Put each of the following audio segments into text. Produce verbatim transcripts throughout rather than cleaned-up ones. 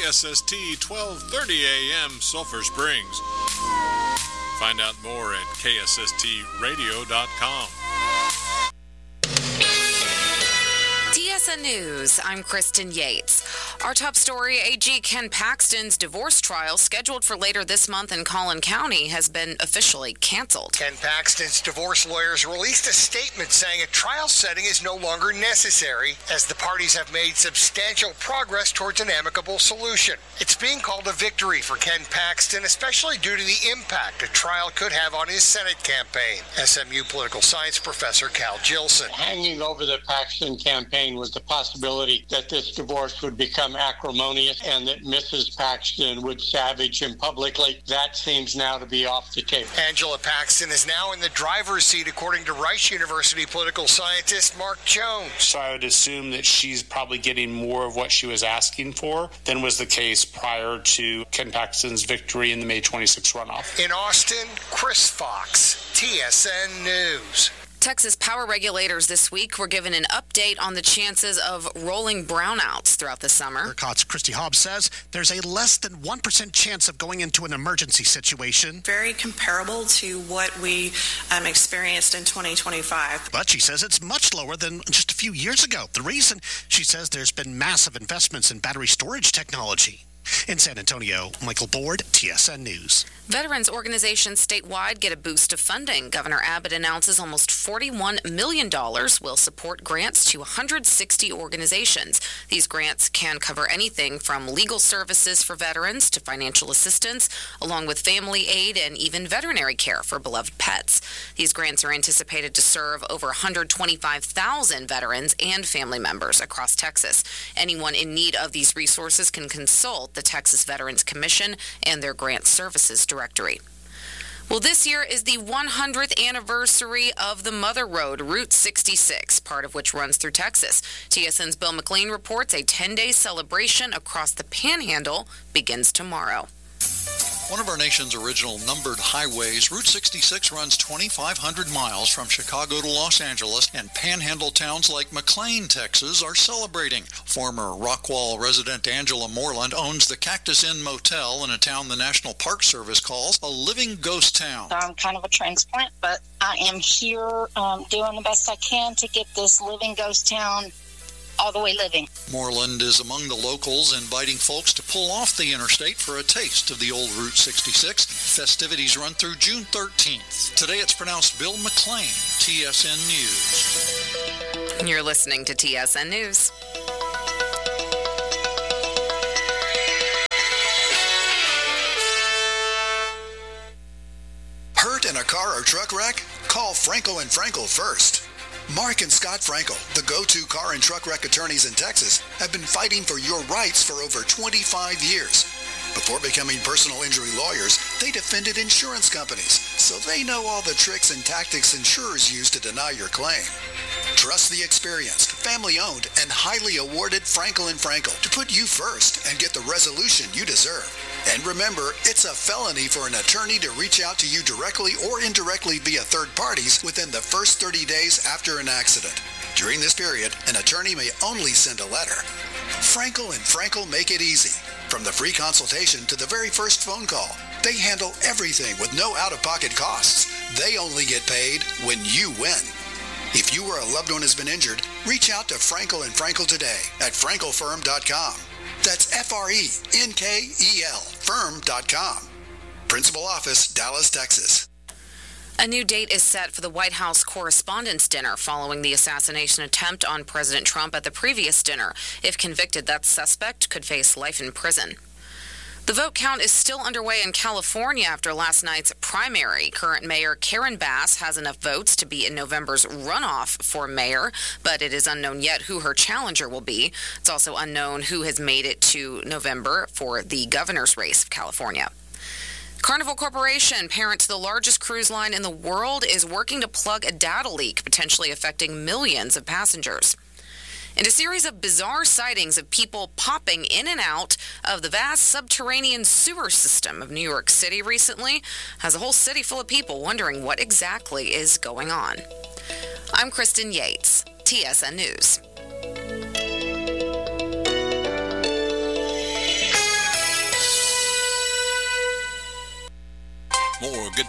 S S T twelve thirty A M Sulphur Springs. Find out more at K S S T radio dot com. T S N News, I'm Kristen Yates. Our top story, A G Ken Paxton's divorce trial, scheduled for later this month in Collin County, has been officially canceled. Ken Paxton's divorce lawyers released a statement saying a trial setting is no longer necessary as the parties have made substantial progress towards an amicable solution. It's being called a victory for Ken Paxton, especially due to the impact a trial could have on his Senate campaign. S M U political science professor Cal Gilson. Hanging over the Paxton campaign was the possibility that this divorce would become acrimonious and that Missus Paxton would savage him publicly. That seems now to be off the table. Angela Paxton is now in the driver's seat, according to Rice University political scientist Mark Jones. So I would assume that she's probably getting more of what she was asking for than was the case prior to Ken Paxton's victory in the May twenty-sixth runoff. In Austin, Chris Fox, T S N News. Texas power regulators this week were given an update on the chances of rolling brownouts throughout the summer. ERCOT's Christy Hobbs says there's a less than one percent chance of going into an emergency situation. Very comparable to what we um, experienced in twenty twenty-five. But she says it's much lower than just a few years ago. The reason, she says, there's been massive investments in battery storage technology. In San Antonio, Michael Board, T S N News. Veterans organizations statewide get a boost of funding. Governor Abbott announces almost forty-one million dollars will support grants to one hundred sixty organizations. These grants can cover anything from legal services for veterans to financial assistance, along with family aid and even veterinary care for beloved pets. These grants are anticipated to serve over one hundred twenty-five thousand veterans and family members across Texas. Anyone in need of these resources can consult the Texas Veterans Commission and their grant services directory. Well, this year is the one hundredth anniversary of the Mother Road, Route sixty-six, part of which runs through Texas. T S N's Bill McLean reports a ten-day celebration across the Panhandle begins tomorrow. One of our nation's original numbered highways, Route sixty-six runs twenty-five hundred miles from Chicago to Los Angeles, and panhandle towns like McLean, Texas are celebrating. Former Rockwall resident Angela Moreland owns the Cactus Inn Motel in a town the National Park Service calls a living ghost town. I'm kind of a transplant, but I am here um, doing the best I can to get this living ghost town all the way living. Moreland is among the locals inviting folks to pull off the interstate for a taste of the old Route sixty-six. Festivities run through June thirteenth. Today it's pronounced Bill McLean, T S N News. You're listening to T S N News. Hurt in a car or truck wreck? Call Frankel and Frankel first. Mark and Scott Frankel, the go-to car and truck wreck attorneys in Texas, have been fighting for your rights for over twenty-five years. Before becoming personal injury lawyers, they defended insurance companies, so they know all the tricks and tactics insurers use to deny your claim. Trust the experienced, family-owned, and highly awarded Frankel and Frankel to put you first and get the resolution you deserve. And remember, it's a felony for an attorney to reach out to you directly or indirectly via third parties within the first thirty days after an accident. During this period, an attorney may only send a letter. Frankel and Frankel make it easy. From the free consultation to the very first phone call, they handle everything with no out-of-pocket costs. They only get paid when you win. If you or a loved one has been injured, reach out to Frankel and Frankel today at frankel firm dot com. That's F R E N K E L firm dot com. Principal office, Dallas, Texas. A new date is set for the White House Correspondents' Dinner following the assassination attempt on President Trump at the previous dinner. If convicted, that suspect could face life in prison. The vote count is still underway in California after last night's primary. Current Mayor Karen Bass has enough votes to be in November's runoff for mayor, but it is unknown yet who her challenger will be. It's also unknown who has made it to November for the governor's race of California. Carnival Corporation, parent to the largest cruise line in the world, is working to plug a data leak potentially affecting millions of passengers. And a series of bizarre sightings of people popping in and out of the vast subterranean sewer system of New York City recently has a whole city full of people wondering what exactly is going on. I'm Kristen Yates, T S N News.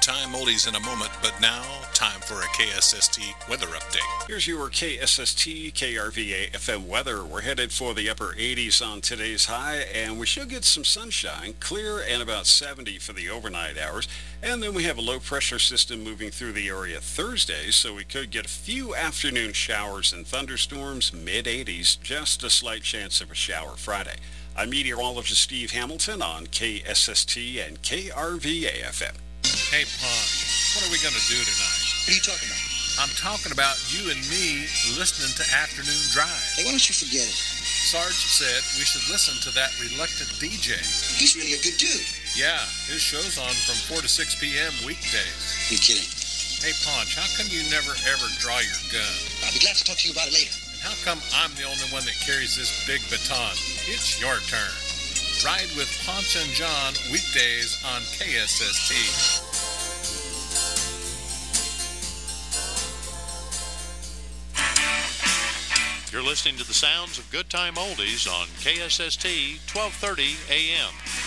Time Oldies in a moment, but now, time for a K S S T weather update. Here's your K S S T K R V A F M weather. We're headed for the upper eighties on today's high, and we should get some sunshine, clear and about seventy for the overnight hours. And then we have a low-pressure system moving through the area Thursday, so we could get a few afternoon showers and thunderstorms, mid-eighties, just a slight chance of a shower Friday. I'm meteorologist Steve Hamilton on K S S T and K R V A F M. Hey, Ponch, what are we going to do tonight? What are you talking about? I'm talking about you and me listening to Afternoon Drive. Hey, why don't you forget it? Sarge said we should listen to that reluctant D J. He's really a good dude. Yeah, his show's on from four to six p.m. weekdays. You're kidding. Hey, Ponch, how come you never ever draw your gun? I'll be glad to talk to you about it later. And how come I'm the only one that carries this big baton? It's your turn. Ride with Ponch and John weekdays on K S S T. You're listening to the sounds of Good Time Oldies on K S S T twelve thirty A M.